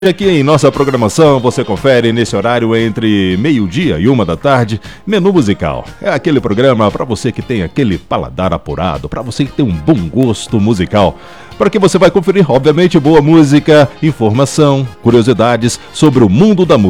Aqui em nossa programação você confere nesse horário entre meio-dia e 1 da tarde, Menu Musical. É aquele programa para você que tem aquele paladar apurado, para você que tem um bom gosto musical, para que você vai conferir, obviamente, boa música, informação, curiosidades sobre o mundo da música.